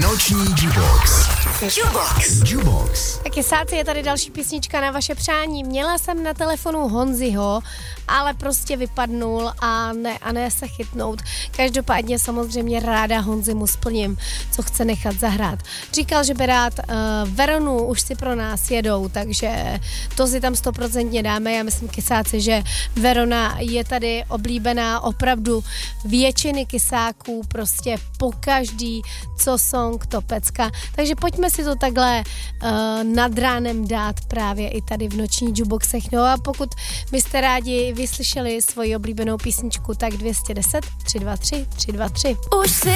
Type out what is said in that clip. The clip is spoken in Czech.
Noční Jubox. Jubox. Tak Kysáci, je tady další písnička na vaše přání. Měla jsem na telefonu Honziho, ale prostě vypadnul a ne se chytnout. Každopádně samozřejmě ráda Honzi mu splním, co chce nechat zahrát. Říkal, že by rád Veronu už si pro nás jedou, takže to si tam 100% dáme. Já myslím, Kysáci, že Verona je tady oblíbená opravdu většiny Kysáků, prostě po každý, co song, to pecka. Takže pojďme si to takhle nad ránem dát právě i tady v noční Juboxech. No a pokud byste rádi vyslyšeli svoji oblíbenou písničku, tak 210 323 323. Už si